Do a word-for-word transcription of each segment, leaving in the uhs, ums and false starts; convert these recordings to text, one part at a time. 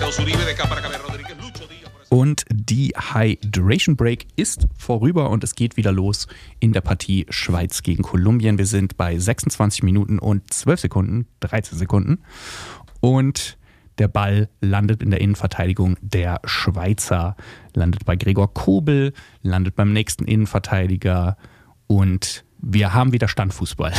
Und die Hydration Break ist vorüber und es geht wieder los in der Partie Schweiz gegen Kolumbien. Wir sind bei sechsundzwanzig Minuten und zwölf Sekunden, dreizehn Sekunden. Und der Ball landet in der Innenverteidigung der Schweizer, landet bei Gregor Kobel, landet beim nächsten Innenverteidiger und wir haben wieder Standfußball.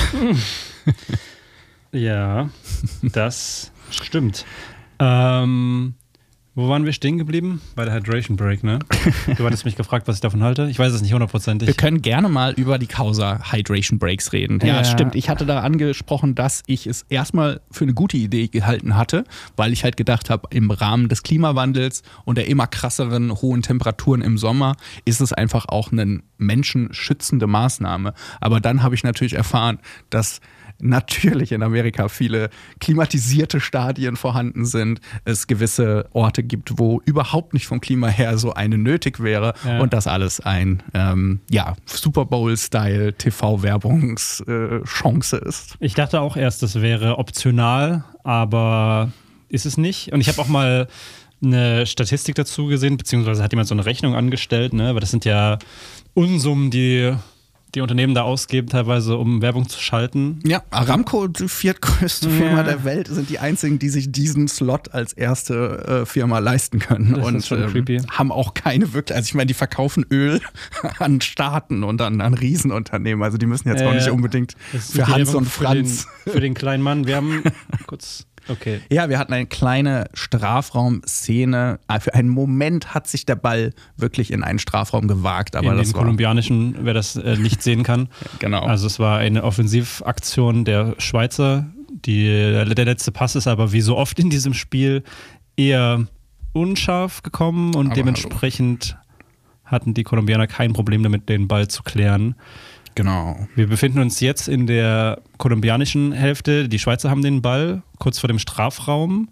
Ja, das stimmt. Ähm... Wo waren wir stehen geblieben? Bei der Hydration Break, ne? Du hattest mich gefragt, was ich davon halte. Ich weiß es nicht hundertprozentig. Wir können gerne mal über die Causa Hydration Breaks reden. Ja, ja, stimmt. Ich hatte da angesprochen, dass ich es erstmal für eine gute Idee gehalten hatte, weil ich halt gedacht habe, im Rahmen des Klimawandels und der immer krasseren hohen Temperaturen im Sommer ist es einfach auch eine menschenschützende Maßnahme. Aber dann habe ich natürlich erfahren, dass natürlich in Amerika viele klimatisierte Stadien vorhanden sind, es gewisse Orte gibt, wo überhaupt nicht vom Klima her so eine nötig wäre ja. Und das alles ein ähm, ja, Super Bowl-Style T V-Werbungschance ist. Ich dachte auch erst, das wäre optional, aber ist es nicht. Und ich habe auch mal eine Statistik dazu gesehen, beziehungsweise hat jemand so eine Rechnung angestellt, ne? Weil das sind ja Unsummen, die die Unternehmen da ausgeben, teilweise, um Werbung zu schalten. Ja, Aramco, die viertgrößte ja. Firma der Welt, sind die einzigen, die sich diesen Slot als erste äh, Firma leisten können. Das und ist schon creepy. Ähm, haben auch keine wirklich, also ich meine, die verkaufen Öl an Staaten und an, an Riesenunternehmen. Also die müssen jetzt äh, auch nicht unbedingt für Hans und Franz. Für den, für den kleinen Mann. Wir haben kurz... Okay. Ja, wir hatten eine kleine Strafraumszene. Für einen Moment hat sich der Ball wirklich in einen Strafraum gewagt. Aber in das dem war kolumbianischen, wer das äh, nicht sehen kann. Genau. Also es war eine Offensivaktion der Schweizer. Die, der letzte Pass ist aber wie so oft in diesem Spiel eher unscharf gekommen und aber dementsprechend hallo. hatten die Kolumbianer kein Problem damit, den Ball zu klären. Genau. Wir befinden uns jetzt in der kolumbianischen Hälfte. Die Schweizer haben den Ball kurz vor dem Strafraum.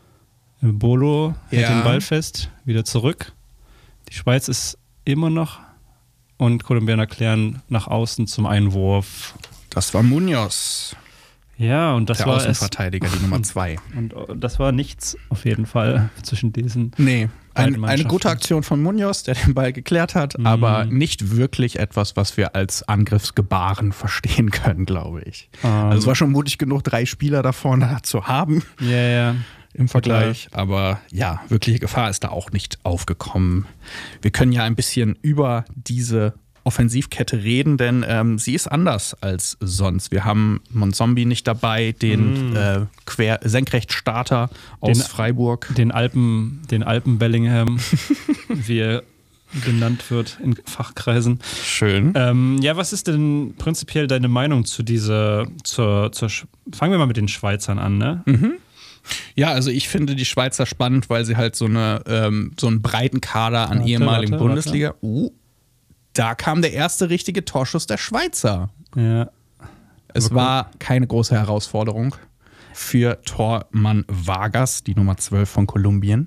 Bolo hält ja. den Ball fest, wieder zurück. Die Schweiz ist immer noch und Kolumbianer klären nach außen zum Einwurf. Das war Munoz. Ja, und das der war Außenverteidiger, es, die Nummer zwei. Und das war nichts auf jeden Fall zwischen diesen. Nee, ein, eine gute Aktion von Munoz, der den Ball geklärt hat, mhm. aber nicht wirklich etwas, was wir als Angriffsgebaren verstehen können, glaube ich. Um. Also es war schon mutig genug, drei Spieler da vorne zu haben. Ja, ja. Im Vergleich, Klar. aber ja, wirkliche Gefahr ist da auch nicht aufgekommen. Wir können ja ein bisschen über diese Offensivkette reden, denn ähm, sie ist anders als sonst. Wir haben Monzombi nicht dabei, den mm. äh, Quer Senkrechtstarter aus den, Freiburg. Den Alpen, den Alpen Bellingham, wie er genannt wird in Fachkreisen. Schön. Ähm, ja, was ist denn prinzipiell deine Meinung zu dieser, zur, zur fangen wir mal mit den Schweizern an, ne? Mhm. Ja, also ich finde die Schweizer spannend, weil sie halt so, eine, ähm, so einen breiten Kader an warte, ehemaligen warte, Bundesliga. Warte. Uh, Da kam der erste richtige Torschuss der Schweizer. Ja. Es war keine große Herausforderung für Tormann Vargas, die Nummer zwölf von Kolumbien.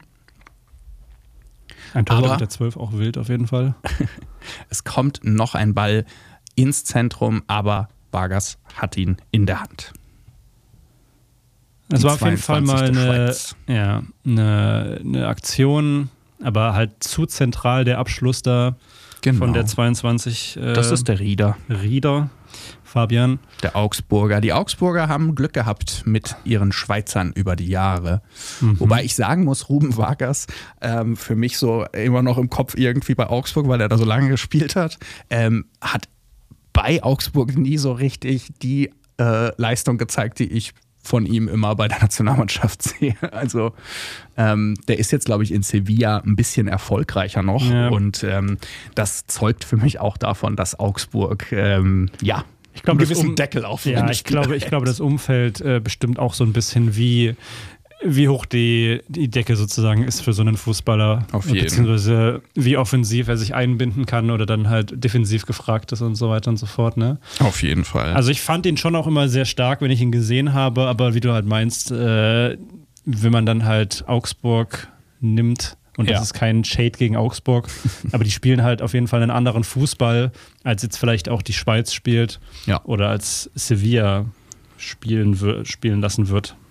Ein Tor mit der zwölf auch wild auf jeden Fall. Es kommt noch ein Ball ins Zentrum, aber Vargas hat ihn in der Hand. Es war auf jeden Fall mal eine, ja, eine, eine Aktion, aber halt zu zentral der Abschluss da. Genau. Von der zweiundzwanzig. Äh, das ist der Rieder. Rieder, Fabian. Der Augsburger. Die Augsburger haben Glück gehabt mit ihren Schweizern über die Jahre. Mhm. Wobei ich sagen muss, Ruben Vargas, ähm, für mich so immer noch im Kopf irgendwie bei Augsburg, weil er da so lange gespielt hat, ähm, hat bei Augsburg nie so richtig die äh, Leistung gezeigt, die ich von ihm immer bei der Nationalmannschaft sehe. Also ähm, der ist jetzt, glaube ich, in Sevilla ein bisschen erfolgreicher noch. Ja. Und ähm, das zeugt für mich auch davon, dass Augsburg ähm, ja ich glaub, einen gewissen um- Deckel auf Ja, ich glaube, ich glaube, das Umfeld äh, bestimmt auch so ein bisschen, wie, wie hoch die, die Decke sozusagen ist für so einen Fußballer. Auf jeden. Beziehungsweise wie offensiv er sich einbinden kann oder dann halt defensiv gefragt ist und so weiter und so fort. Ne? Auf jeden Fall. Also ich fand ihn schon auch immer sehr stark, wenn ich ihn gesehen habe, aber wie du halt meinst, äh, wenn man dann halt Augsburg nimmt, und das ja. ist kein Shade gegen Augsburg, aber die spielen halt auf jeden Fall einen anderen Fußball, als jetzt vielleicht auch die Schweiz spielt ja. oder als Sevilla spielen, w- spielen lassen wird.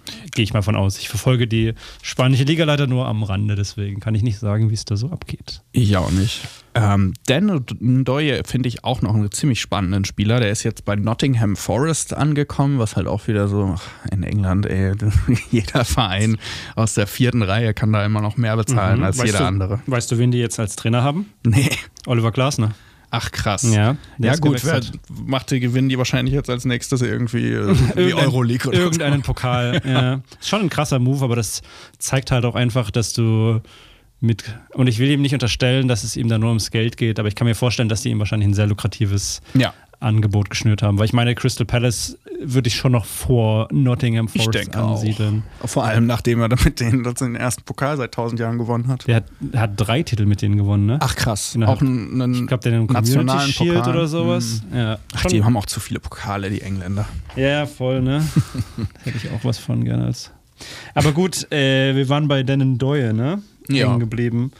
Gehe ich mal von aus. Ich verfolge die spanische Liga leider nur am Rande, deswegen kann ich nicht sagen, wie es da so abgeht. Ich auch nicht. Ähm, Dan Ndoye finde ich auch noch einen ziemlich spannenden Spieler. Der ist jetzt bei Nottingham Forest angekommen, was halt auch wieder so in England, ey, jeder Verein aus der vierten Reihe kann da immer noch mehr bezahlen mhm. als weißt jeder du, andere. Weißt du, wen die jetzt als Trainer haben? Nee. Oliver Glasner. Ach krass. Ja, ja gut, wer macht die gewinnen die wahrscheinlich jetzt als nächstes irgendwie äh, die Euroleague oder irgendeinen so. Pokal. Ja. Ist schon ein krasser Move, aber das zeigt halt auch einfach, dass du mit, und ich will ihm nicht unterstellen, dass es ihm da nur ums Geld geht, aber ich kann mir vorstellen, dass die ihm wahrscheinlich ein sehr lukratives ja. Angebot geschnürt haben, weil ich meine, Crystal Palace würde ich schon noch vor Nottingham Forest ansiedeln. Auch. Vor allem, nachdem er mit denen den ersten Pokal seit tausend Jahren gewonnen hat. Der hat, der hat drei Titel mit denen gewonnen, ne? Ach krass. Genau. Auch einen, einen ich glaube, den Community Shield Pokal. Oder sowas. Mhm. Ja. Ach, die haben auch zu viele Pokale, die Engländer. Ja, voll, ne? Hätte ich auch was von gerne als. Aber gut, äh, wir waren bei Dan Ndoye, ne? Ja. Hängen geblieben.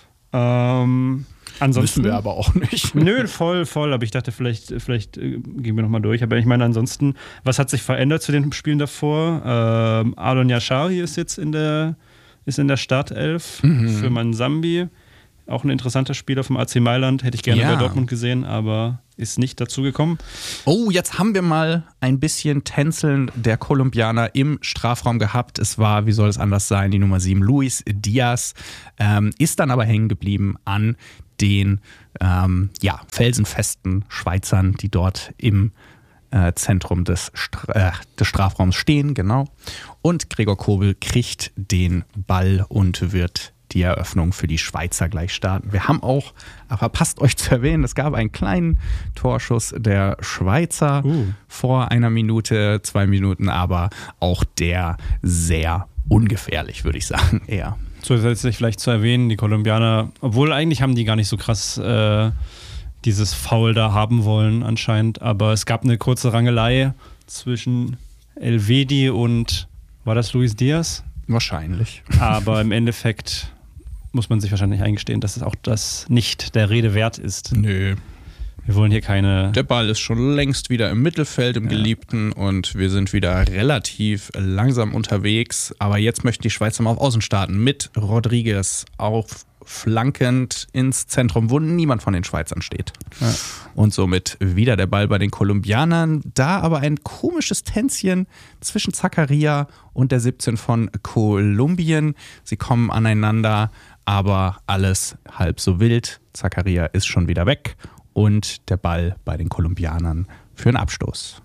Ähm, ansonsten. Müssen wir aber auch nicht. Nö, voll, voll. Aber ich dachte, vielleicht, vielleicht äh, gehen wir nochmal durch. Aber ich meine, ansonsten, was hat sich verändert zu den Spielen davor? Ähm, Adon Yashari ist jetzt in der, ist in der Startelf mhm. für Mansambi. Auch ein interessanter Spieler vom A C Mailand. Hätte ich gerne ja. bei Dortmund gesehen, aber ist nicht dazu gekommen. Oh, jetzt haben wir mal ein bisschen Tänzeln der Kolumbianer im Strafraum gehabt. Es war, wie soll es anders sein, die Nummer sieben, Luis Diaz, ähm, ist dann aber hängen geblieben an den ähm, ja, felsenfesten Schweizern, die dort im äh, Zentrum des, Stra- äh, des Strafraums stehen, genau. Und Gregor Kobel kriegt den Ball und wird die Eröffnung für die Schweizer gleich starten. Wir haben auch, verpasst euch zu erwähnen, es gab einen kleinen Torschuss der Schweizer uh. vor einer Minute, zwei Minuten, aber auch der sehr ungefährlich, würde ich sagen, eher. Zusätzlich vielleicht zu erwähnen, die Kolumbianer, obwohl eigentlich haben die gar nicht so krass äh, dieses Foul da haben wollen anscheinend, aber es gab eine kurze Rangelei zwischen Elvedi und, war das Luis Diaz? Wahrscheinlich. Aber im Endeffekt muss man sich wahrscheinlich eingestehen, dass es auch das nicht der Rede wert ist. Nö. Wir wollen hier keine... Der Ball ist schon längst wieder im Mittelfeld, im ja. Geliebten und wir sind wieder relativ langsam unterwegs. Aber jetzt möchten die Schweizer mal auf Außen starten mit Rodriguez auf flankend ins Zentrum, wo niemand von den Schweizern steht. Ja. Und somit wieder der Ball bei den Kolumbianern. Da aber ein komisches Tänzchen zwischen Zakaria und der siebzehn von Kolumbien. Sie kommen aneinander, aber alles halb so wild. Zakaria ist schon wieder weg und der Ball bei den Kolumbianern für einen Abstoß.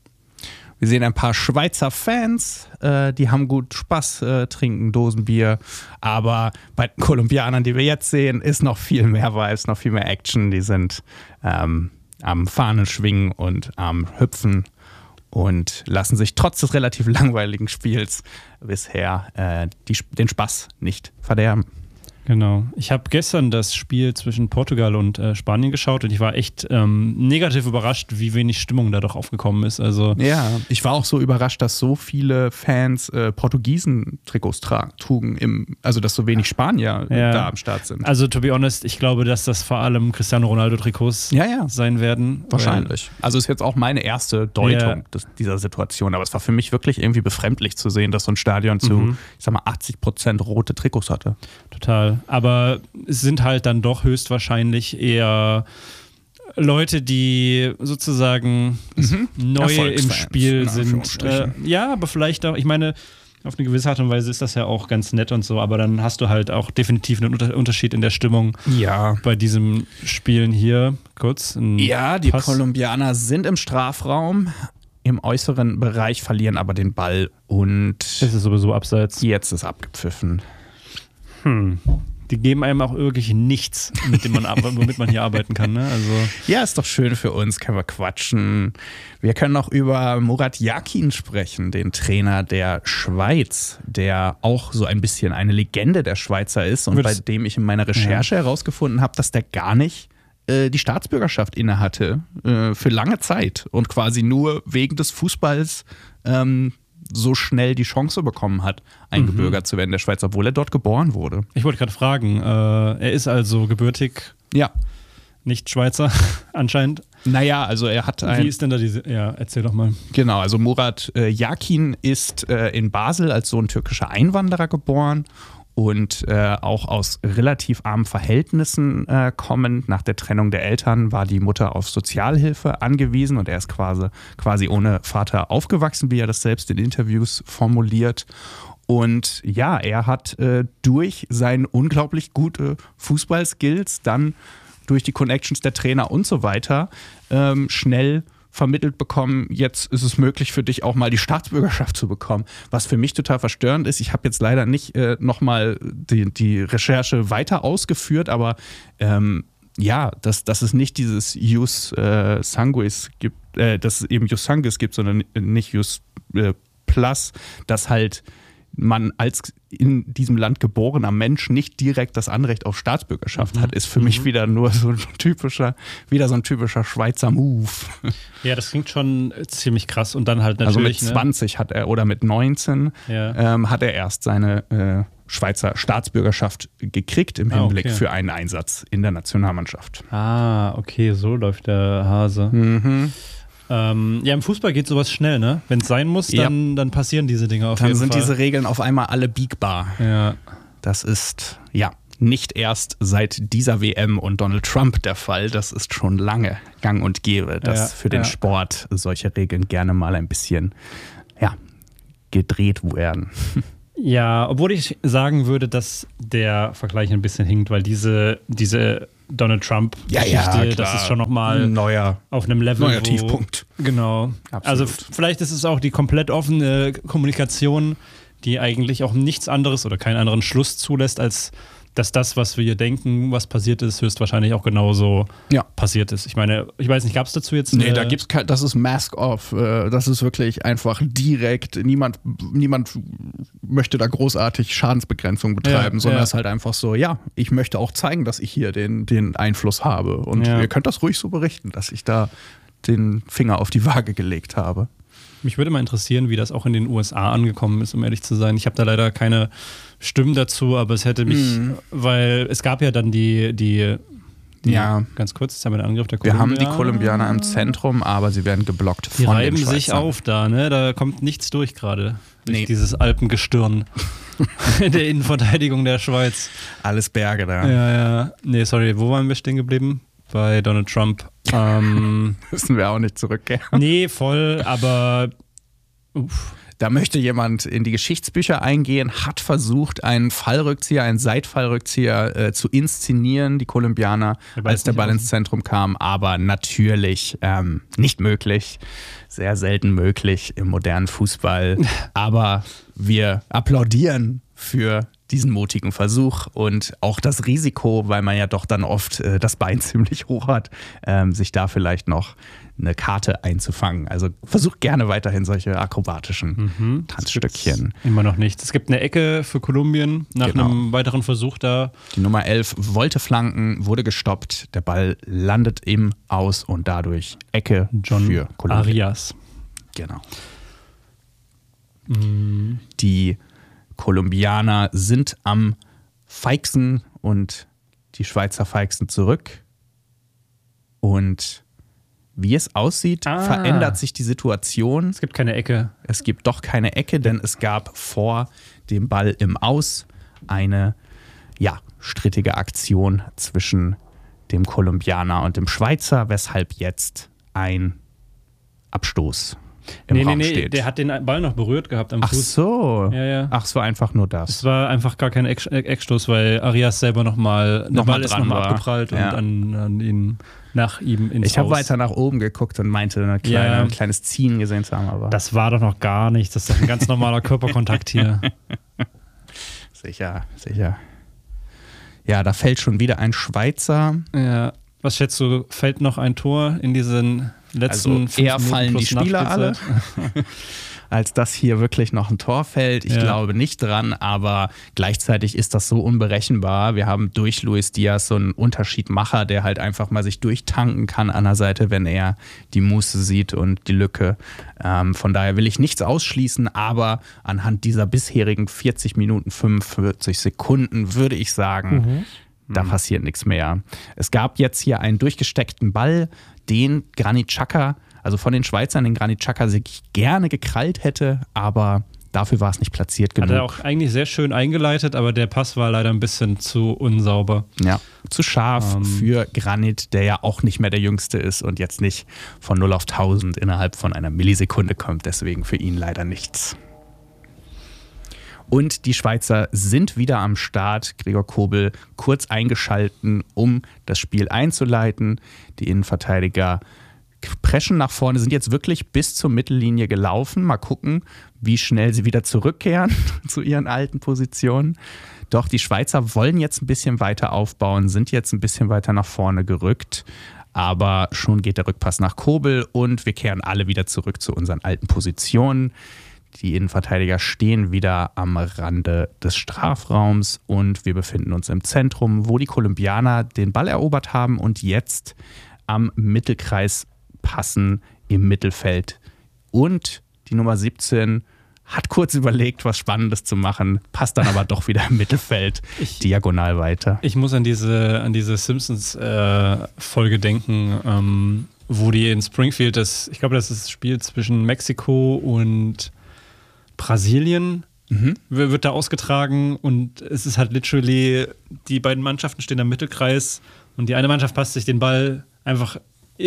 Wir sehen ein paar Schweizer Fans, äh, die haben gut Spaß, äh, trinken Dosenbier. Aber bei den Kolumbianern, die wir jetzt sehen, ist noch viel mehr Vibes, noch viel mehr Action. Die sind ähm, am Fahnen schwingen und am Hüpfen und lassen sich trotz des relativ langweiligen Spiels bisher äh, die, den Spaß nicht verderben. Genau. Ich habe gestern das Spiel zwischen Portugal und äh, Spanien geschaut und ich war echt ähm, negativ überrascht, wie wenig Stimmung da doch aufgekommen ist. Also ja, ich war auch so überrascht, dass so viele Fans äh, Portugiesen-Trikots tra- trugen, im, also dass so wenig Spanier ja. da am Start sind. Also to be honest, ich glaube, dass das vor allem Cristiano Ronaldo-Trikots ja, ja. sein werden. Wahrscheinlich. Also ist jetzt auch meine erste Deutung ja. des, dieser Situation, aber es war für mich wirklich irgendwie befremdlich zu sehen, dass so ein Stadion zu, mhm. ich sag mal, achtzig Prozent rote Trikots hatte. Total. Aber es sind halt dann doch höchstwahrscheinlich eher Leute, die sozusagen mhm. neu im Spiel sind. Äh, ja, aber vielleicht auch, ich meine, auf eine gewisse Art und Weise ist das ja auch ganz nett und so, aber dann hast du halt auch definitiv einen Unterschied in der Stimmung ja. bei diesem Spielen hier. Kurz. Ja, die Pass. Kolumbianer sind im Strafraum. Im äußeren Bereich, verlieren aber den Ball und das ist sowieso abseits. Jetzt ist abgepfiffen. Hm. Die geben einem auch wirklich nichts, mit dem man, womit man hier arbeiten kann. Ne? Also ja, ist doch schön für uns, können wir quatschen. Wir können noch über Murat Yakin sprechen, den Trainer der Schweiz, der auch so ein bisschen eine Legende der Schweizer ist und Würdest, bei dem ich in meiner Recherche ja. herausgefunden habe, dass der gar nicht äh, die Staatsbürgerschaft innehatte äh, für lange Zeit und quasi nur wegen des Fußballs ähm, so schnell die Chance bekommen hat, eingebürgert mhm. zu werden in der Schweiz, obwohl er dort geboren wurde. Ich wollte gerade fragen, äh, er ist also gebürtig ja. Nicht-Schweizer anscheinend. Naja, also er hat ein... Wie ist denn da diese... Ja, erzähl doch mal. Genau, also Murat äh, Yakin ist äh, in Basel als Sohn türkischer Einwanderer geboren und äh, auch aus relativ armen Verhältnissen äh, kommend. Nach der Trennung der Eltern war die Mutter auf Sozialhilfe angewiesen und er ist quasi, quasi ohne Vater aufgewachsen, wie er das selbst in Interviews formuliert. Und ja, er hat äh, durch seine unglaublich gute Fußballskills dann durch die Connections der Trainer und so weiter ähm, schnell vermittelt bekommen, jetzt ist es möglich für dich auch mal die Staatsbürgerschaft zu bekommen. Was für mich total verstörend ist, ich habe jetzt leider nicht äh, nochmal die, die Recherche weiter ausgeführt, aber ähm, ja, dass, dass es nicht dieses Jus äh, Sanguis gibt, äh, dass es eben Jus Sanguis gibt, sondern nicht Jus äh, Plus, dass halt man als in diesem Land geborener Mensch nicht direkt das Anrecht auf Staatsbürgerschaft mhm. hat, ist für mhm. mich wieder nur so ein typischer, wieder so ein typischer Schweizer Move. Ja, das klingt schon ziemlich krass und dann halt natürlich. Also mit zwanzig ne? hat er oder mit neunzehn ja. ähm, hat er erst seine äh, Schweizer Staatsbürgerschaft gekriegt im Hinblick ah, okay. für einen Einsatz in der Nationalmannschaft. Ah, okay, so läuft der Hase. Mhm. Ähm, ja, im Fußball geht sowas schnell, ne? Wenn es sein muss, dann, ja. dann passieren diese Dinge auf dann jeden Fall. Dann sind diese Regeln auf einmal alle biegbar. Ja. Das ist, ja, nicht erst seit dieser W M und Donald Trump der Fall. Das ist schon lange gang und gäbe, dass ja, für den ja. Sport solche Regeln gerne mal ein bisschen, ja, gedreht werden. Ja, obwohl ich sagen würde, dass der Vergleich ein bisschen hinkt, weil diese, diese Donald Trump-Geschichte, ja, ja, das ist schon nochmal neuer, auf einem Level. Neuer wo, Tiefpunkt. Genau. Absolut. Also vielleicht ist es auch die komplett offene Kommunikation, die eigentlich auch nichts anderes oder keinen anderen Schluss zulässt, als dass das, was wir hier denken, was passiert ist, höchstwahrscheinlich auch genauso ja. passiert ist. Ich meine, ich weiß nicht, gab es dazu jetzt... Nee, da gibt's kein, das ist Mask Off. Das ist wirklich einfach direkt, niemand, niemand möchte da großartig Schadensbegrenzung betreiben, ja, sondern ja. es ist halt einfach so, ja, ich möchte auch zeigen, dass ich hier den, den Einfluss habe und ja. ihr könnt das ruhig so berichten, dass ich da den Finger auf die Waage gelegt habe. Mich würde mal interessieren, wie das auch in den U S A angekommen ist, um ehrlich zu sein. Ich habe da leider keine Stimmen dazu, aber es hätte mich, mm. weil es gab ja dann die, die, die ja. ganz kurz, jetzt haben wir den Angriff der Kolumbianer. Kolumbianer. Wir haben die Kolumbianer im Zentrum, aber sie werden geblockt die von reiben den sich Schweizern. auf da, ne? Da kommt nichts durch gerade. Durch nee. dieses Alpengestirn der Innenverteidigung der Schweiz. Alles Berge da. Ja, ja. Nee, sorry, wo waren wir stehen geblieben? Bei Donald Trump. Ähm, Müssen wir auch nicht zurückkehren. Nee, voll, aber uff. Da möchte jemand in die Geschichtsbücher eingehen, hat versucht, einen Fallrückzieher, einen Seitfallrückzieher äh, zu inszenieren, die Kolumbianer, der als der Ball ins Zentrum kam, aber natürlich ähm, nicht möglich, sehr selten möglich im modernen Fußball. Aber wir applaudieren für diesen mutigen Versuch und auch das Risiko, weil man ja doch dann oft äh, das Bein ziemlich hoch hat, ähm, sich da vielleicht noch eine Karte einzufangen. Also versucht gerne weiterhin solche akrobatischen mhm, Tanzstückchen. Immer noch nicht. Es gibt eine Ecke für Kolumbien nach genau. einem weiteren Versuch da. Die Nummer elf wollte flanken, wurde gestoppt. Der Ball landet im Aus und dadurch Ecke John für Kolumbien. Arias. Genau. Mhm. Die Kolumbianer sind am feigsten und die Schweizer feigsten zurück. Und wie es aussieht, ah. verändert sich die Situation. Es gibt keine Ecke. Es gibt doch keine Ecke, denn es gab vor dem Ball im Aus eine ja, strittige Aktion zwischen dem Kolumbianer und dem Schweizer, weshalb jetzt ein Abstoß im nee, Raum nee, nee, steht. Der hat den Ball noch berührt gehabt am Ach Fuß. so. Ja, ja. Ach, es war einfach nur das. Es war einfach gar kein Eck- Eckstoß, weil Arias selber nochmal, der noch Ball mal ist dran nochmal war. abgeprallt Ja. und an, an ihn, nach ihm ins Ich habe Aus. weiter nach oben geguckt und meinte, eine kleine, Ja. ein kleines Ziehen gesehen zu haben. Aber Das war doch noch gar nichts. Das ist doch ein ganz normaler Körperkontakt hier. sicher, sicher. Ja, da fällt schon wieder ein Schweizer. Ja. Was schätzt du, fällt noch ein Tor in diesen letzten Also fünf eher Minuten fallen plus die Spieler alle, Nachspielzeit? als dass hier wirklich noch ein Tor fällt. Ich Ja. glaube nicht dran, aber gleichzeitig ist das so unberechenbar. Wir haben durch Luis Diaz so einen Unterschiedmacher, der halt einfach mal sich durchtanken kann an der Seite, wenn er die Muße sieht und die Lücke. Ähm, von daher will ich nichts ausschließen, aber anhand dieser bisherigen vierzig Minuten fünfundvierzig Sekunden würde ich sagen, Mhm. Da hm. passiert nichts mehr. Es gab jetzt hier einen durchgesteckten Ball, den Granit Xhaka, also von den Schweizern, den Granit Xhaka sich gerne gekrallt hätte, aber dafür war es nicht platziert genug. Hat er auch eigentlich sehr schön eingeleitet, aber der Pass war leider ein bisschen zu unsauber. Ja, zu scharf ähm. für Granit, der ja auch nicht mehr der Jüngste ist und jetzt nicht von null auf tausend innerhalb von einer Millisekunde kommt. Deswegen für ihn leider nichts. Und die Schweizer sind wieder am Start. Gregor Kobel kurz eingeschalten, um das Spiel einzuleiten. Die Innenverteidiger preschen nach vorne, sind jetzt wirklich bis zur Mittellinie gelaufen. Mal gucken, wie schnell sie wieder zurückkehren zu ihren alten Positionen. Doch die Schweizer wollen jetzt ein bisschen weiter aufbauen, sind jetzt ein bisschen weiter nach vorne gerückt. Aber schon geht der Rückpass nach Kobel und wir kehren alle wieder zurück zu unseren alten Positionen. Die Innenverteidiger stehen wieder am Rande des Strafraums und wir befinden uns im Zentrum, wo die Kolumbianer den Ball erobert haben und jetzt am Mittelkreis passen im Mittelfeld. Und die Nummer siebzehn hat kurz überlegt, was Spannendes zu machen, passt dann aber doch wieder im Mittelfeld ich, diagonal weiter. Ich muss an diese, an diese Simpsons-Folge äh, denken, ähm, wo die in Springfield, das, ich glaube, das ist das Spiel zwischen Mexiko und Brasilien, mhm. wird da ausgetragen und es ist halt literally, die beiden Mannschaften stehen am Mittelkreis und die eine Mannschaft passt sich den Ball einfach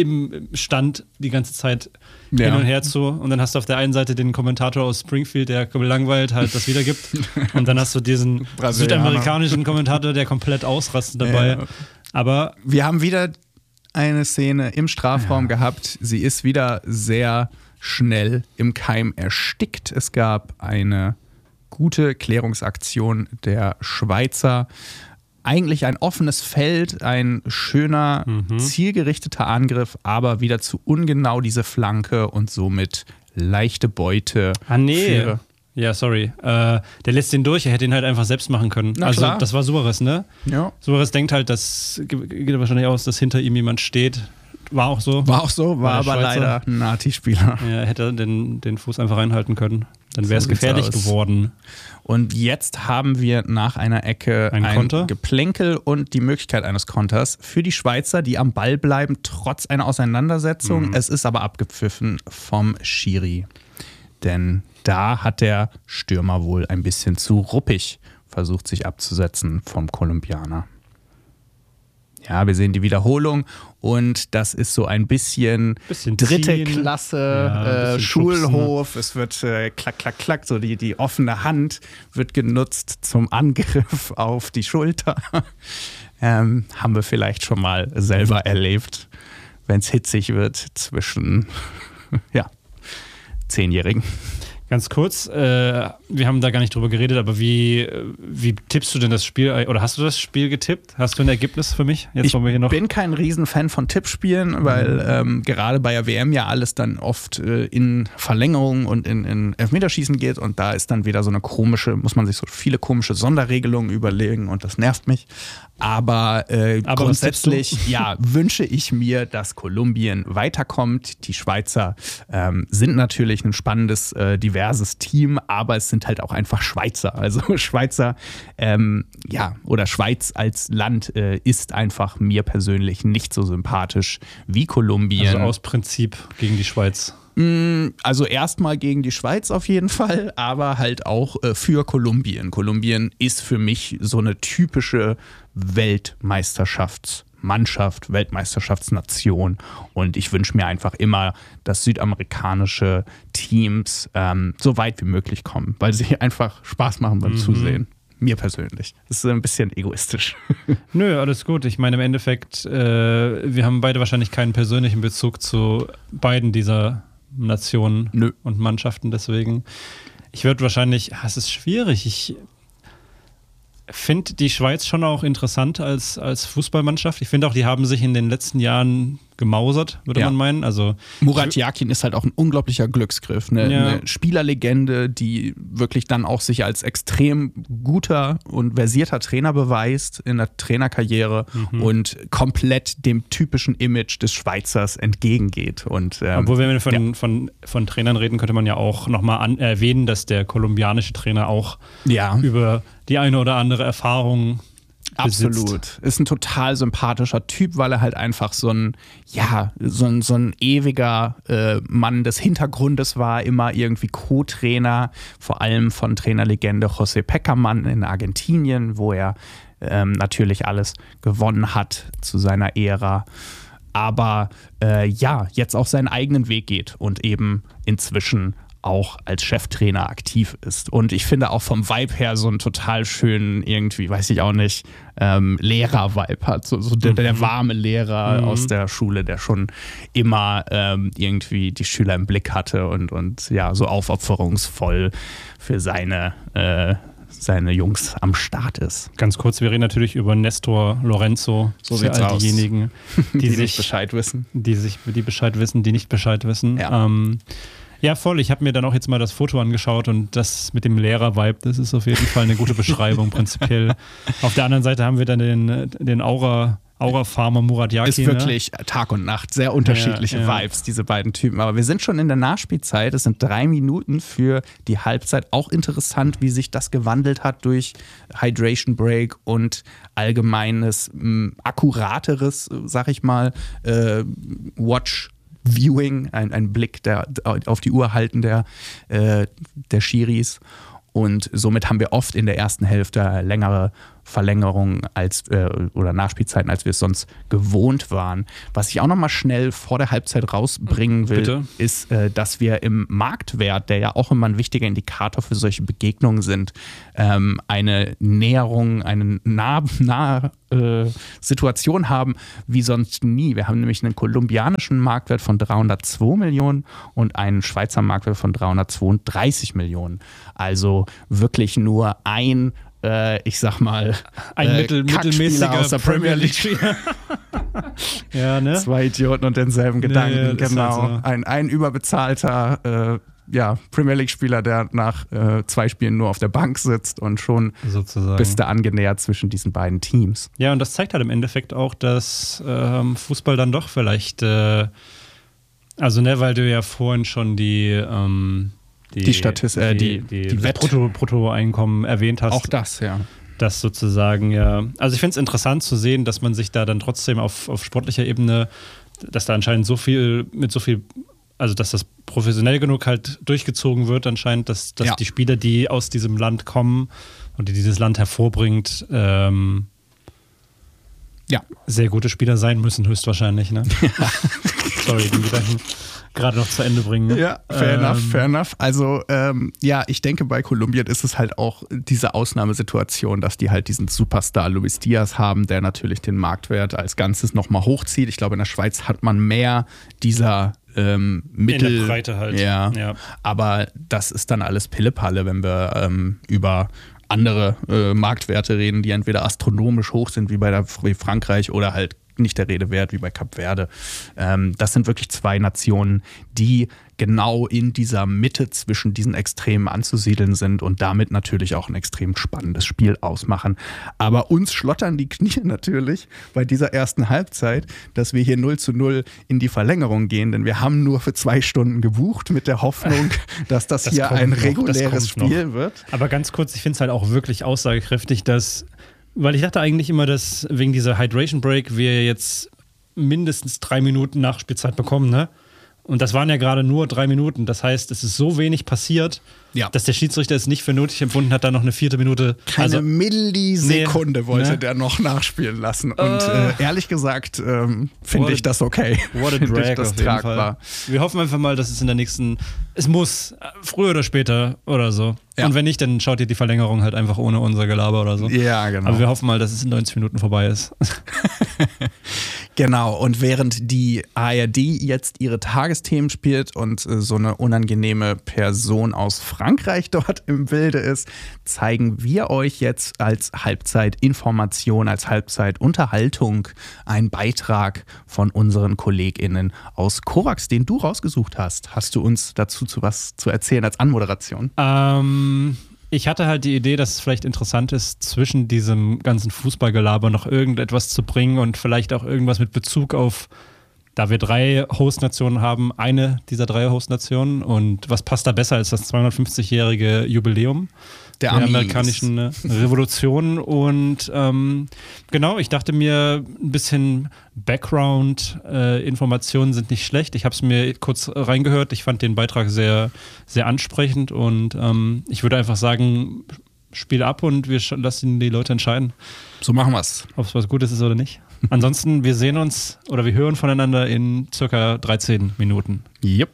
im Stand die ganze Zeit ja. hin und her zu und dann hast du auf der einen Seite den Kommentator aus Springfield, der gelangweilt halt das wiedergibt und dann hast du diesen südamerikanischen Kommentator, der komplett ausrastet dabei. Ja. Aber wir haben wieder eine Szene im Strafraum ja. gehabt, sie ist wieder sehr schnell im Keim erstickt. Es gab eine gute Klärungsaktion der Schweizer. Eigentlich ein offenes Feld, ein schöner, mhm. zielgerichteter Angriff, aber wieder zu ungenau diese Flanke und somit leichte Beute. Ah, nee. Für ja, sorry. Äh, der lässt den durch, er hätte ihn halt einfach selbst machen können. Na, also, klar. Das war Suarez, ne? Ja. Suarez denkt halt, das geht wahrscheinlich aus, dass hinter ihm jemand steht. War auch so. War auch so, war, war aber Schweizer. Leider ein Nati-Spieler. Ja, er hätte den, den Fuß einfach reinhalten können. Dann wäre es so gefährlich geworden. Und jetzt haben wir nach einer Ecke ein, ein Geplänkel und die Möglichkeit eines Konters für die Schweizer, die am Ball bleiben, trotz einer Auseinandersetzung. Mhm. Es ist aber abgepfiffen vom Schiri. Denn da hat der Stürmer wohl ein bisschen zu ruppig versucht, sich abzusetzen vom Kolumbianer. Ja, wir sehen die Wiederholung und das ist so ein bisschen, bisschen dritte ziehen. Klasse, ja, äh, Schulhof. Schubsen. Es wird äh, klack, klack, klack, so die, die offene Hand wird genutzt zum Angriff auf die Schulter. ähm, haben wir vielleicht schon mal selber erlebt, wenn es hitzig wird zwischen ja, Zehnjährigen. Ganz kurz, äh, wir haben da gar nicht drüber geredet, aber wie, wie tippst du denn das Spiel, oder hast du das Spiel getippt? Hast du ein Ergebnis für mich? Jetzt, ich wir hier noch bin kein Riesenfan von Tippspielen, weil mhm. ähm, gerade bei der W M ja alles dann oft äh, in Verlängerung und in, in Elfmeterschießen geht und da ist dann wieder so eine komische, muss man sich so viele komische Sonderregelungen überlegen und das nervt mich. Aber, äh, Aber grundsätzlich ja, wünsche ich mir, dass Kolumbien weiterkommt. Die Schweizer ähm, sind natürlich ein spannendes, äh, diverses Team, aber es sind halt auch einfach Schweizer. Also Schweizer, ähm, ja, oder Schweiz als Land äh, ist einfach mir persönlich nicht so sympathisch wie Kolumbien. Also aus Prinzip gegen die Schweiz. Also erstmal gegen die Schweiz auf jeden Fall, aber halt auch äh, für Kolumbien. Kolumbien ist für mich so eine typische Weltmeisterschaftsmannschaft, Weltmeisterschaftsnation und ich wünsche mir einfach immer, dass südamerikanische Teams ähm, so weit wie möglich kommen, weil sie einfach Spaß machen beim mhm. Zusehen. Mir persönlich. Das ist ein bisschen egoistisch. Nö, alles gut. Ich meine, im Endeffekt, äh, wir haben beide wahrscheinlich keinen persönlichen Bezug zu beiden dieser Nationen Nö. und Mannschaften. Deswegen, ich würde wahrscheinlich, es ist schwierig. Ich finde die Schweiz schon auch interessant als, als Fußballmannschaft. Ich finde auch, die haben sich in den letzten Jahren gemausert, würde ja. man meinen. Also, Murat Yakin ist halt auch ein unglaublicher Glücksgriff. Eine, ja. eine Spielerlegende, die wirklich dann auch sich als extrem guter und versierter Trainer beweist in der Trainerkarriere mhm. und komplett dem typischen Image des Schweizers entgegengeht. Und, ähm, Obwohl, wenn wir von, ja. von, von Trainern reden, könnte man ja auch nochmal erwähnen, dass der kolumbianische Trainer auch ja. über die eine oder andere Erfahrung Absolut. besitzt. Ist ein total sympathischer Typ, weil er halt einfach so ein, ja, so ein, so ein ewiger äh, Mann des Hintergrundes war, immer irgendwie Co-Trainer, vor allem von Trainerlegende José Pekerman in Argentinien, wo er ähm, natürlich alles gewonnen hat zu seiner Ära. Aber äh, ja, jetzt auch seinen eigenen Weg geht und eben inzwischen auch als Cheftrainer aktiv ist. Und ich finde auch vom Vibe her so einen total schönen, irgendwie, weiß ich auch nicht, ähm, Lehrer-Vibe hat. So, so der, der warme Lehrer mhm. aus der Schule, der schon immer ähm, irgendwie die Schüler im Blick hatte und, und ja, so aufopferungsvoll für seine, äh, seine Jungs am Start ist. Ganz kurz, wir reden natürlich über Nestor Lorenzo. So sieht's all aus. Diejenigen, die, die sich, nicht Bescheid wissen. Die sich, die Bescheid wissen, die nicht Bescheid wissen. Ja. Ähm, Ja, voll. Ich habe mir dann auch jetzt mal das Foto angeschaut und das mit dem Lehrer-Vibe, das ist auf jeden Fall eine gute Beschreibung prinzipiell. Auf der anderen Seite haben wir dann den, den Aura, Aura-Farmer Murat Yakin. Ist wirklich ne? Tag und Nacht, sehr unterschiedliche ja, ja. Vibes, diese beiden Typen. Aber wir sind schon in der Nachspielzeit, es sind drei Minuten für die Halbzeit. Auch interessant, wie sich das gewandelt hat durch Hydration Break und allgemeines, mh, akkurateres, sag ich mal, äh, Watch Viewing, ein, ein Blick der, auf die Uhr halten der, äh, der Schiris. Und somit haben wir oft in der ersten Hälfte längere Verlängerungen als, äh, oder Nachspielzeiten, als wir es sonst gewohnt waren. Was ich auch noch mal schnell vor der Halbzeit rausbringen will, Bitte? ist, äh, dass wir im Marktwert, der ja auch immer ein wichtiger Indikator für solche Begegnungen sind, ähm, eine Näherung, eine nahe nah, äh, Situation haben wie sonst nie. Wir haben nämlich einen kolumbianischen Marktwert von dreihundertzwei Millionen und einen Schweizer Marktwert von dreihundertzweiunddreißig Millionen. Also wirklich nur ein Äh, ich sag mal, ein äh, mittel, mittelmäßiger aus der Premier League. Ja, ne? Zwei Idioten und denselben Gedanken, ja, genau. Halt so. Ein, ein überbezahlter äh, ja, Premier League-Spieler, der nach äh, zwei Spielen nur auf der Bank sitzt und schon sozusagen bist du angenähert zwischen diesen beiden Teams. Ja, und das zeigt halt im Endeffekt auch, dass ähm, Fußball dann doch vielleicht, äh, also ne, weil du ja vorhin schon die ähm, Die, die Statistik, äh, die, die, die, die das Brutto, Bruttoeinkommen erwähnt hast. Auch das, ja. Das sozusagen, ja. Also ich finde es interessant zu sehen, dass man sich da dann trotzdem auf, auf sportlicher Ebene, dass da anscheinend so viel, mit so viel, also dass das professionell genug halt durchgezogen wird anscheinend, dass, dass ja. die Spieler, die aus diesem Land kommen und die dieses Land hervorbringt, ähm, ja. sehr gute Spieler sein müssen, höchstwahrscheinlich, ne? Sorry, den Gedanken gerade noch zu Ende bringen. Ne? Ja, fair ähm, enough, fair enough. Also ähm, ja, ich denke, bei Kolumbien ist es halt auch diese Ausnahmesituation, dass die halt diesen Superstar Luis Diaz haben, der natürlich den Marktwert als Ganzes nochmal hochzieht. Ich glaube, in der Schweiz hat man mehr dieser ähm, Mittel. In der Breite halt. Ja, ja. Aber das ist dann alles Pillepalle, wenn wir ähm, über andere äh, Marktwerte reden, die entweder astronomisch hoch sind, wie bei der wie Frankreich, oder halt nicht der Rede wert, wie bei Kap Verde. Ähm, das sind wirklich zwei Nationen, die genau in dieser Mitte zwischen diesen Extremen anzusiedeln sind und damit natürlich auch ein extrem spannendes Spiel ausmachen. Aber uns schlottern die Knie natürlich bei dieser ersten Halbzeit, dass wir hier null zu null in die Verlängerung gehen, denn wir haben nur für zwei Stunden gebucht mit der Hoffnung, dass das, das hier ein reguläres noch, Spiel noch. wird. Aber ganz kurz, ich finde es halt auch wirklich aussagekräftig, dass, weil ich dachte eigentlich immer, dass wegen dieser Hydration Break wir jetzt mindestens drei Minuten Nachspielzeit bekommen, ne? Und das waren ja gerade nur drei Minuten. Das heißt, es ist so wenig passiert, ja. dass der Schiedsrichter es nicht für nötig empfunden hat, da noch eine vierte Minute. Keine also, Millisekunde nee, wollte ne? der noch nachspielen lassen. Und uh, äh, ehrlich gesagt ähm, finde ich das okay. What a drag, das auf jeden Fall. Wir hoffen einfach mal, dass es in der nächsten, es muss, früher oder später oder so. Ja. Und wenn nicht, dann schaut ihr die Verlängerung halt einfach ohne unser Gelaber oder so. Ja, genau. Aber wir hoffen mal, dass es in neunzig Minuten vorbei ist. Genau, und während die A R D jetzt ihre Tagesthemen spielt und äh, so eine unangenehme Person aus Frankreich dort im Bilde ist, zeigen wir euch jetzt als Halbzeitinformation, als Halbzeitunterhaltung einen Beitrag von unseren KollegInnen aus Kovacs, den du rausgesucht hast. Hast du uns dazu zu was zu erzählen als Anmoderation? Ähm... Ich hatte halt die Idee, dass es vielleicht interessant ist, zwischen diesem ganzen Fußballgelaber noch irgendetwas zu bringen und vielleicht auch irgendwas mit Bezug auf, da wir drei Hostnationen haben, eine dieser drei Hostnationen, und was passt da besser als das zweihundertfünfzigjährige Jubiläum? der, der amerikanischen Revolution. Und ähm, genau, ich dachte mir, ein bisschen Background-Informationen äh, sind nicht schlecht. Ich habe es mir kurz reingehört. Ich fand den Beitrag sehr, sehr ansprechend und ähm, ich würde einfach sagen, Spiel ab und wir lassen die Leute entscheiden. So machen wir es. Ob es was Gutes ist oder nicht. Ansonsten, wir sehen uns oder wir hören voneinander in circa dreizehn Minuten. Yep.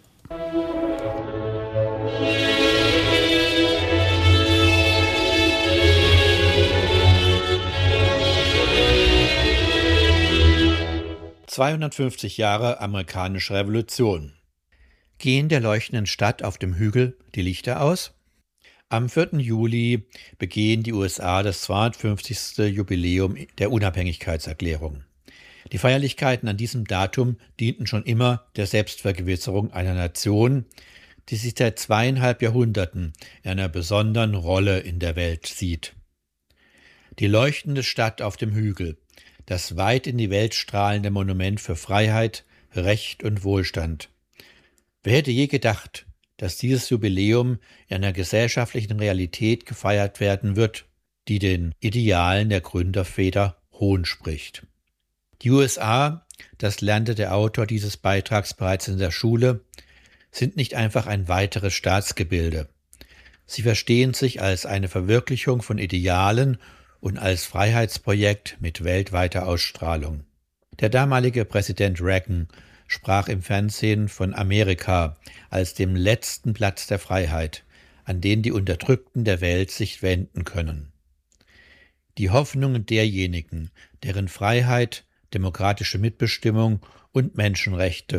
zweihundertfünfzig Jahre amerikanische Revolution. Gehen der leuchtenden Stadt auf dem Hügel die Lichter aus? Am vierten Juli begehen die U S A das zweihundertfünfzigste Jubiläum der Unabhängigkeitserklärung. Die Feierlichkeiten an diesem Datum dienten schon immer der Selbstvergewisserung einer Nation, die sich seit zweieinhalb Jahrhunderten in einer besonderen Rolle in der Welt sieht. Die leuchtende Stadt auf dem Hügel, das weit in die Welt strahlende Monument für Freiheit, Recht und Wohlstand. Wer hätte je gedacht, dass dieses Jubiläum in einer gesellschaftlichen Realität gefeiert werden wird, die den Idealen der Gründerväter Hohn spricht. Die U S A, das lernte der Autor dieses Beitrags bereits in der Schule, sind nicht einfach ein weiteres Staatsgebilde. Sie verstehen sich als eine Verwirklichung von Idealen und als Freiheitsprojekt mit weltweiter Ausstrahlung. Der damalige Präsident Reagan sprach im Fernsehen von Amerika als dem letzten Platz der Freiheit, an den die Unterdrückten der Welt sich wenden können. Die Hoffnungen derjenigen, deren Freiheit, demokratische Mitbestimmung und Menschenrechte